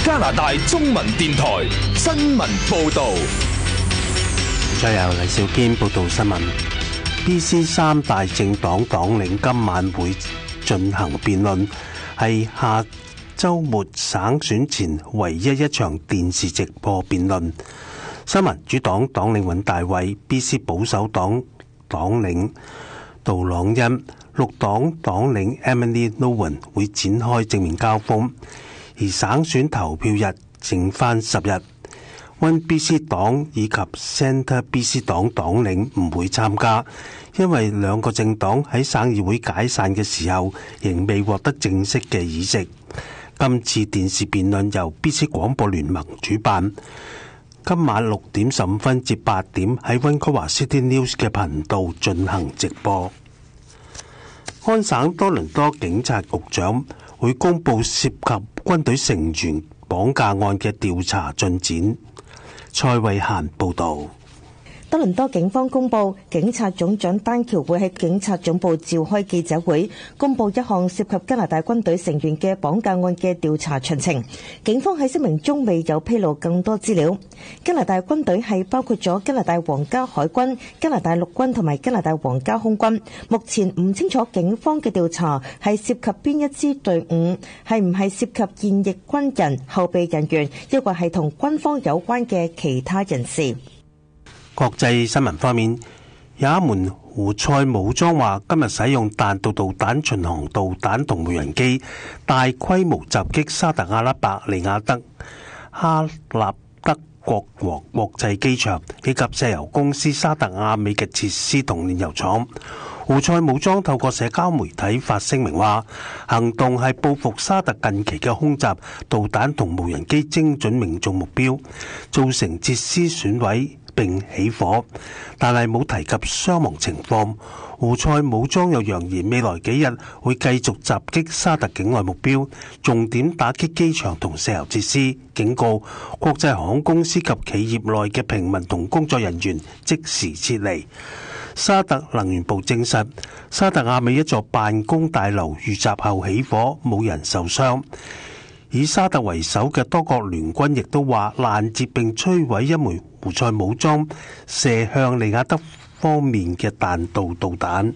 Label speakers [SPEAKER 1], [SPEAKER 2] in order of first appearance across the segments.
[SPEAKER 1] 加拿大中文電台新聞報道。
[SPEAKER 2] 再由黎兆堅報道新聞。BC 三大政黨黨領今晚會進行辯論，係下週末省選前唯一一場電視直播辯論。新民主黨黨領尹大偉、BC 保守黨黨領杜朗恩、綠黨黨領 Emily Nolan 會展開正面交鋒，而省選投票日剩返10日。One BC 黨以及 Centre BC 黨黨領唔會參加，因為兩個政黨喺省議會解散嘅時候仍未獲得正式嘅議席。今次電視辯論由 BC 廣播聯盟主辦，今晚6點15分至8點喺溫哥華 City News 嘅頻道進行直播。安省多倫多警察局長會公布涉及軍隊成員綁架案嘅調查進展。蔡慧嫻報道。
[SPEAKER 3] 多倫多警方公布，警察總長丹橋會喺警察總部召開記者會，公布一項涉及加拿大軍隊成員嘅綁架案嘅調查詳情。警方喺聲明中未有披露更多資料。加拿大軍隊係包括咗加拿大皇家海軍、加拿大陸軍同埋加拿大皇家空軍。目前唔清楚警方嘅調查係涉及邊一支隊伍，係唔係涉及現役軍人、後備人員，抑或係同軍方有關嘅其他人士。
[SPEAKER 2] 國際新聞方面，也門胡塞武裝話今日使用彈道導彈、巡航導彈同無人機大規模襲擊沙特阿拉伯利雅得哈納德國和國際機場以及石油公司沙特阿美嘅設施同煉油廠。胡塞武裝透過社交媒體發聲明話，行動係報復沙特近期嘅空襲導彈同無人機精準命中目標，造成設施損毀並起火，但係冇提及傷亡情況。胡塞武裝又揚言未來幾日會繼續襲擊沙特境內目標，重點打擊機場同石油設施，警告國際航空公司及企業內嘅平民同工作人員即時撤離。沙特能源部證實，沙特阿美一座辦公大樓遇襲後起火，冇人受傷。以沙特為首嘅多國聯軍亦都話攔截並摧毀一枚胡塞武裝射向利雅得方面嘅彈道導彈。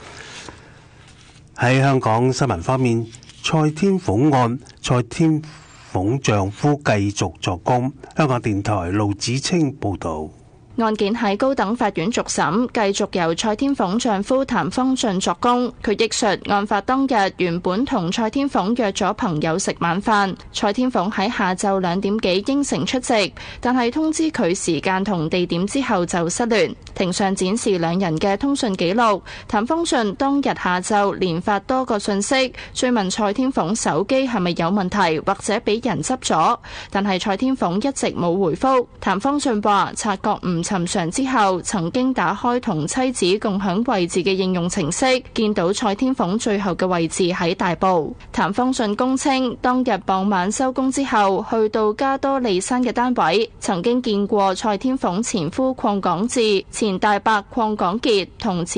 [SPEAKER 2] 喺香港新聞方面，蔡天鳳案，蔡天鳳丈夫繼續作供。香港電台盧子清報導。
[SPEAKER 4] 案件喺高等法院續審，繼續由蔡天鳳丈夫譚方俊作供。佢憶述案發當日原本同蔡天鳳約咗朋友食晚飯，蔡天鳳喺下晝2點幾應承出席，但係通知佢時間同地點之後就失聯。庭上展示兩人嘅通訊記錄，譚方俊當日下晝連發多個訊息，追問蔡天鳳手機係咪有問題或者俾人執咗，但係蔡天鳳一直冇回覆。譚方俊話察覺唔尋常之後，曾經打開同妻子共享位置嘅應用程式，見到蔡天鳳最後嘅位置喺大埔。譚方俊供稱，當日傍晚收工之後，去到加多利山嘅單位，曾經見過蔡天鳳前夫鄺港智、前大伯鄺港傑同前